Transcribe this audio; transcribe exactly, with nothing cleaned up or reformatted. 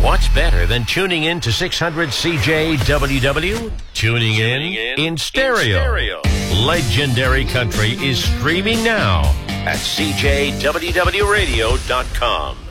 What's better than tuning in to six hundred C J W W? Tuning in in, in stereo. stereo. Legendary Country is streaming now at C J W W radio dot com.